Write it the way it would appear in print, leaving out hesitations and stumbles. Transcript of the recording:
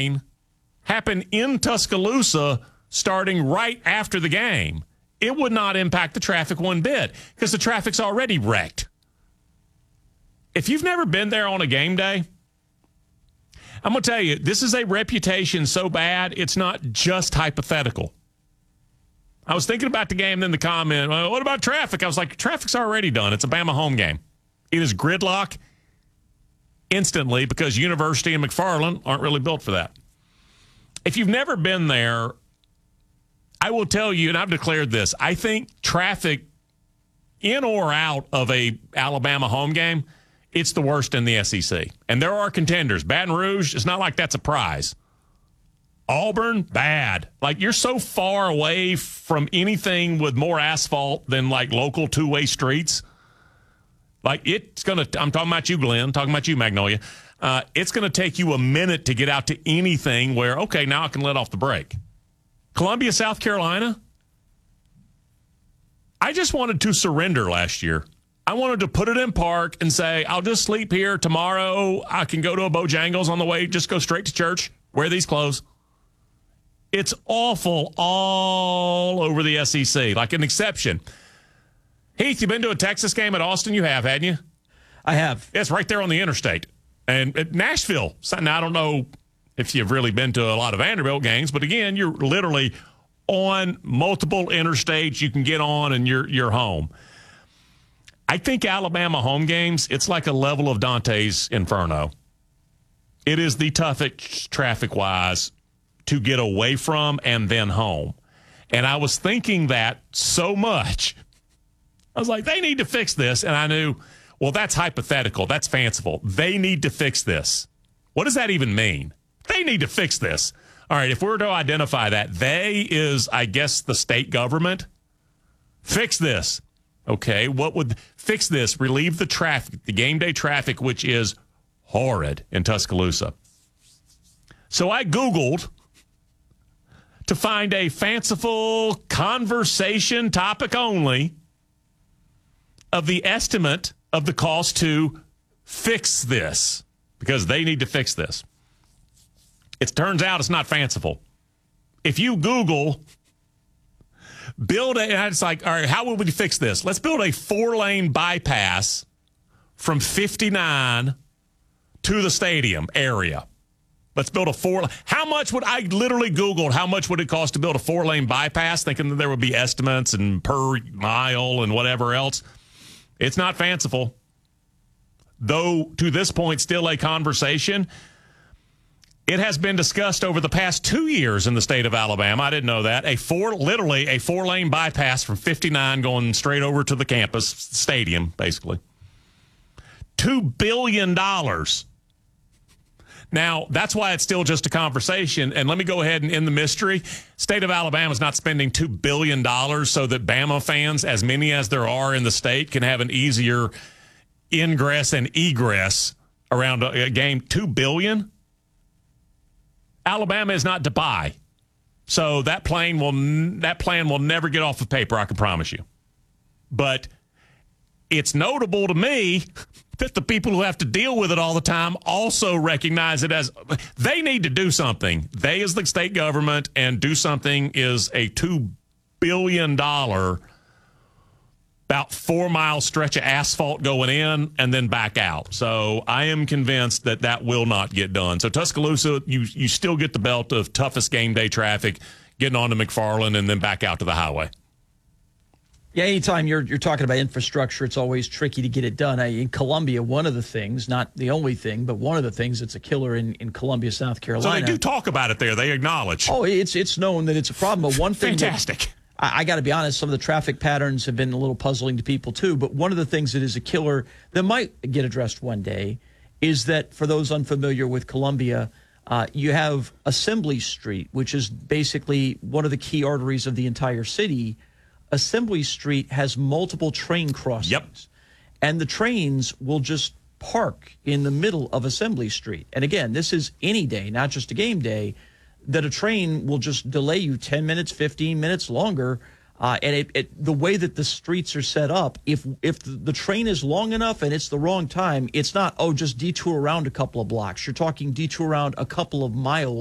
train happen in Tuscaloosa starting right after the game, it would not impact the traffic one bit because the traffic's already wrecked. If you've never been there on a game day, I'm going to tell you, this is a reputation so bad, it's not just hypothetical. I was thinking about the game, then the comment, well, what about traffic? I was like, traffic's already done. It's a Bama home game. It is gridlock instantly because University and McFarland aren't really built for that. If you've never been there, I will tell you, and I've declared this, I think traffic in or out of a Alabama home game, it's the worst in the SEC. And there are contenders. Baton Rouge, it's not like that's a prize. Auburn, bad. Like, you're so far away from anything with more asphalt than, like, local two-way streets. Like, it's going to – I'm talking about you, Glenn, talking about you, Magnolia. It's going to take you a minute to get out to anything where, okay, now I can let off the brake. Columbia, South Carolina, I just wanted to surrender last year. I wanted to put it in park and say, I'll just sleep here. Tomorrow I can go to a Bojangles on the way, just go straight to church, wear these clothes. It's awful all over the SEC, like an exception. Heath, you been to a Texas game at Austin? You have, hadn't you? I have. It's right there on the interstate. And at Nashville, now I don't know if you've really been to a lot of Vanderbilt games, but again, you're literally on multiple interstates you can get on and you're home. I think Alabama home games, it's like a level of Dante's Inferno. It is the toughest traffic-wise to get away from and then home. And I was thinking that so much. I was like, they need to fix this. And I knew, well, that's hypothetical. That's fanciful. They need to fix this. What does that even mean? They need to fix this. All right, if we were to identify that, they is, I guess, the state government. Fix this. Okay, what would fix this? Relieve the traffic, the game day traffic, which is horrid in Tuscaloosa. So I Googled to find a fanciful conversation topic only of the estimate of the cost to fix this, because they need to fix this. It turns out it's not fanciful. If you Google it's like, all right, how would we fix this? Let's build a 4-lane bypass from 59 to the stadium area. Let's build a how much would I literally Googled how much would it cost to build a 4-lane bypass, thinking that there would be estimates and per mile and whatever else. It's not fanciful. Though to this point, still a conversation. It has been discussed over the past 2 years in the state of Alabama. I didn't know that. Literally a 4-lane bypass from 59 going straight over to the campus stadium, basically. $2 billion. Now, that's why it's still just a conversation. And let me go ahead and end the mystery. State of Alabama is not spending $2 billion so that Bama fans, as many as there are in the state, can have an easier ingress and egress around a game. $2 billion? Alabama is not Dubai. So that plan will never get off of paper, I can promise you. But it's notable to me that the people who have to deal with it all the time also recognize it as they need to do something. They, as the state government, and do something is a $2 billion about 4-mile stretch of asphalt going in and then back out. So I am convinced that that will not get done. So Tuscaloosa, you still get the belt of toughest game day traffic, getting on to McFarland and then back out to the highway. Yeah, anytime you're talking about infrastructure, it's always tricky to get it done. In Columbia, one of the things, not the only thing, but one of the things that's a killer in Columbia, South Carolina. So they do talk about it there. They acknowledge. Oh, it's known that it's a problem. But one thing fantastic. I got to be honest, some of the traffic patterns have been a little puzzling to people too. But one of the things that is a killer that might get addressed one day is that for those unfamiliar with Columbia, you have Assembly Street, which is basically one of the key arteries of the entire city. Assembly Street has multiple train crossings. Yep. And the trains will just park in the middle of Assembly Street. And again, this is any day, not just a game day, that a train will just delay you 10 minutes, 15 minutes longer. And the way that the streets are set up, if the train is long enough and it's the wrong time, it's not, just detour around a couple of blocks. You're talking detour around a couple of miles.